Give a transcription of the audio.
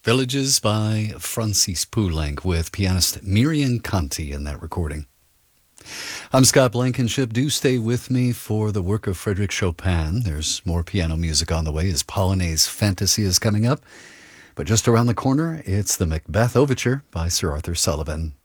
Villages by Francis Poulenc with pianist Miriam Conti in that recording. I'm Scott Blankenship. Do stay with me for the work of Frédéric Chopin. There's more piano music on the way as Polonaise Fantasy is coming up. But just around the corner, it's the Macbeth Overture by Sir Arthur Sullivan.